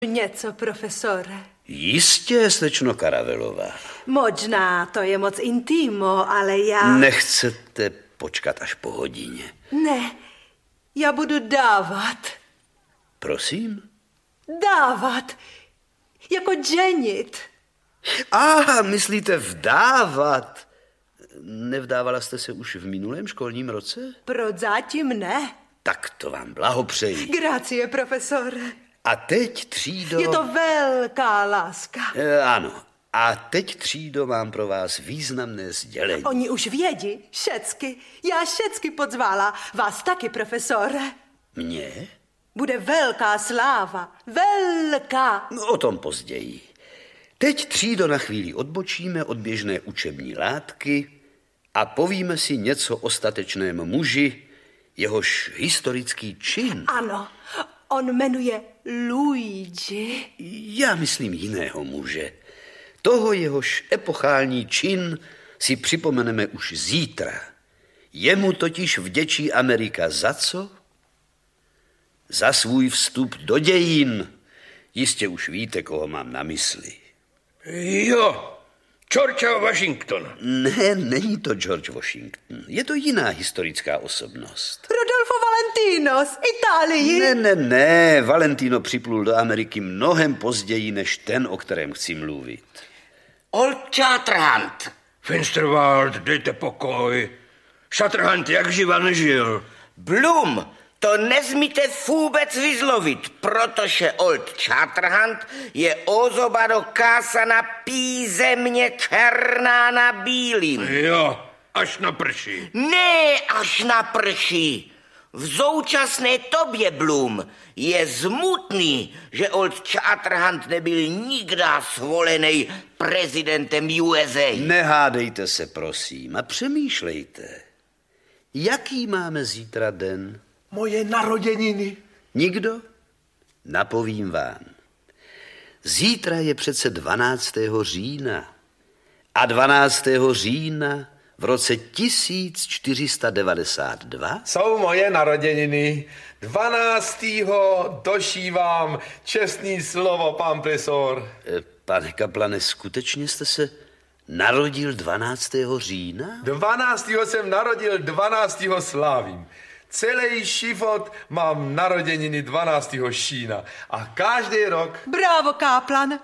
Něco, profesore? Jistě, slečno Karavelová. Možná to je moc intimo, ale já... Nechcete počkat až po hodině? Ne, já budu dávat. Prosím? Dávat. Jako ženit. Myslíte vdávat? Nevdávala jste se už v minulém školním roce? Prozatím ne. Tak to vám blahopřeji. Grazie, profesore. A teď, třído... Je to velká láska. Ano. A teď, třído, mám pro vás významné sdělení. Oni už vědí, všecky. Já všecky podzvala. Vás taky, profesore. Mě? Bude velká sláva. Velká. No, o tom později. Teď, třído, na chvíli odbočíme od běžné učební látky a povíme si něco o statečném muži, jehož historický čin... Ano, on jmenuje Luigi. Já myslím jiného muže. Toho, jehož epochální čin si připomeneme už zítra. Jemu totiž vděčí Amerika za co? Za svůj vstup do dějin. Jistě už víte, koho mám na mysli. Jo, George Washington. Ne, není to George Washington. Je to jiná historická osobnost. Rodolfo Valentino z Itálii. Ne. Valentino připlul do Ameriky mnohem později, než ten, o kterém chci mluvit. Old Shatterhand. Finsterwald, dejte pokoj. Shatterhand jak živa nežil. Bloom, to nezmíte vůbec vyzlovit, protože Old Shatterhand je osoba dokázaná písemně černá na bílým. Jo, až na prší. Ne až na prší. V současné době, Bloom, je smutný, že Old Shatterhand nebyl nikdy zvolený prezidentem USA. Nehádejte se, prosím, a přemýšlejte. Jaký máme zítra den? Moje narozeniny. Nikdo? Napovím vám. Zítra je přece 12. října. A 12. října v roce 1492... Jsou moje narozeniny. 12. došívám čestný slovo, pan profesor. Pane kaplane, skutečně jste se narodil 12. října? 12. jsem narodil, 12. slávím. Celý život mám narozeniny 12. šína a každý rok... Bravo, Kaplan.